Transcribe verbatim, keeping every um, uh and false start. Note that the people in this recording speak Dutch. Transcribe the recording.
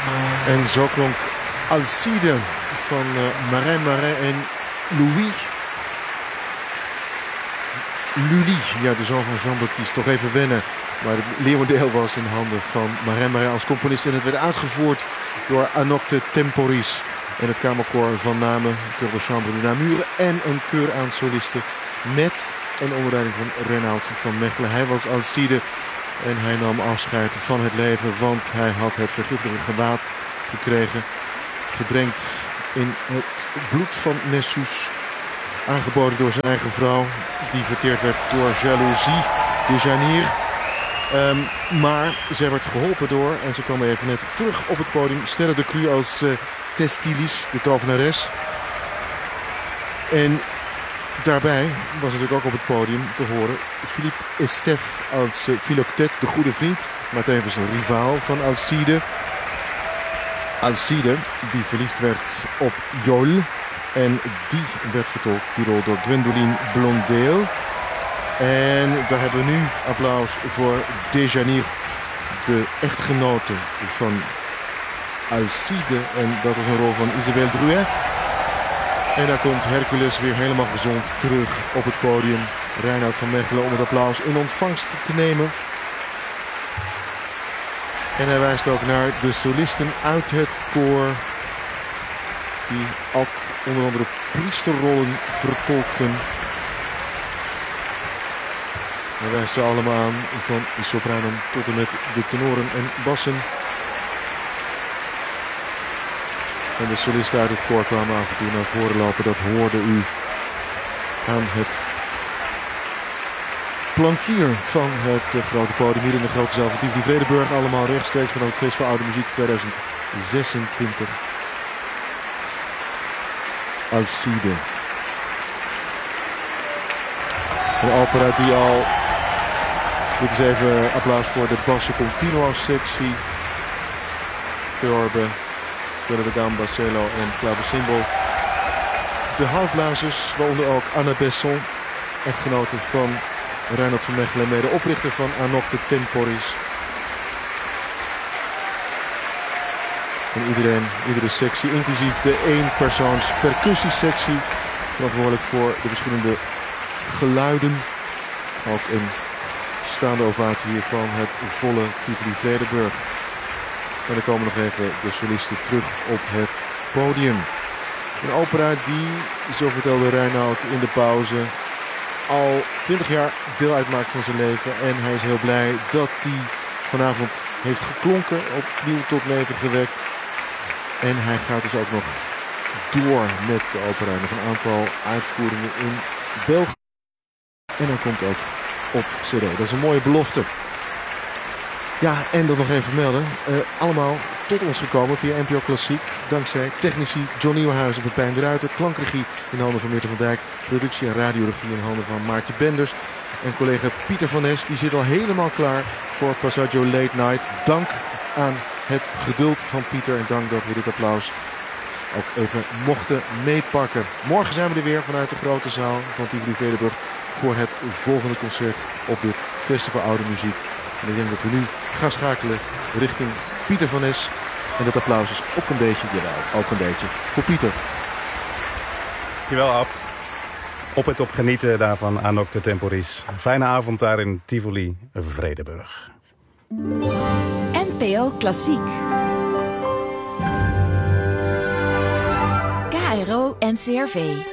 En zo klonk Alcide van uh, Marin Marin en Louis Lully. Ja, de zoon van Jean-Baptiste. Toch even wennen. Maar het leeuwendeel was in handen van Marin Marin als componist. En het werd uitgevoerd door Anocte Temporis. En het kamerkoor van Namen, Chœur de Chambre de Namur. En een keur aan solisten met een onderleiding van Reinoud van Mechelen. Hij was Alcide en hij nam afscheid van het leven. Want hij had het vergiftige gewaad gekregen. Gedrenkt in het bloed van Nessus. Aangeboden door zijn eigen vrouw. Die verteerd werd door jaloezie. Déjanire. Um, maar zij werd geholpen door, en ze kwam even net terug op het podium. Sterre de Cru als uh, Testilis, de tovenares. En daarbij was natuurlijk ook op het podium te horen Philippe Estève als uh, Philoctète, de goede vriend. Maar tevens een rivaal van Alcide. Alcide, die verliefd werd op Jol. En die werd vertolkt, die rol, door Gwendoline Blondeel. En daar hebben we nu applaus voor Déjanire, de echtgenote van Alcide. En dat is een rol van Isabelle Drouet. En daar komt Hercules weer helemaal gezond terug op het podium. Reinoud van Mechelen om het applaus in ontvangst te nemen. En hij wijst ook naar de solisten uit het koor. Die ook onder andere priesterrollen vertolkten. Hij wijst ze allemaal aan, van de sopranen tot en met de tenoren en bassen. En de solisten uit het koor kwamen af en toe naar voren lopen. Dat hoorde u aan het plankier van het uh, grote podium hier in de grote zaal van Tivoli Vredenburg. Allemaal rechtstreeks vanuit het Festival Oude Muziek tweeduizend zesentwintig. Alcide. Een opera die al... Dit is even applaus voor de basso continuo sectie. Theorbe, Fiore de Gamba, cello en clavecimbal. De houtblazers, waaronder ook Anna Besson, echtgenote van Reinoud van Mechelen, mede oprichter van Anocte Temporis. En iedereen, iedere sectie, inclusief de eenpersoons percussiesectie, verantwoordelijk voor de verschillende geluiden. Ook een staande ovatie hier van het volle Tivoli Vredenburg. En dan komen nog even de solisten terug op het podium. Een opera die, zo vertelde Reinoud in de pauze, al twintig jaar deel uitmaakt van zijn leven. En hij is heel blij dat hij vanavond heeft geklonken, opnieuw tot leven gewekt. En hij gaat dus ook nog door met de opera. Nog een aantal uitvoeringen in België. En dan komt ook op cd. Dat is een mooie belofte. Ja, en dat nog even melden. Uh, allemaal tot ons gekomen via N P O Klassiek. Dankzij technici John Nieuwenhuizen, Pepijn de Ruiter. Klankregie in handen van Meerte van Dijk. Productie en radioregie in handen van Maartje Benders. En collega Pieter van Nes, die zit al helemaal klaar voor Passaggio Late Night. Dank aan het geduld van Pieter. En dank dat we dit applaus ook even mochten meepakken. Morgen zijn we er weer vanuit de grote zaal van Tivoli Vredenburg voor het volgende concert op dit Festival Oude Muziek. En ik denk dat we nu gaan schakelen richting Pieter van Nes. En dat applaus is ook een beetje, jawel, ook een beetje voor Pieter. Dankjewel, Ab. Op het op genieten daarvan Anocte Temporis. Fijne avond daar in Tivoli Vredenburg. N P O Klassiek. K R O N C R V.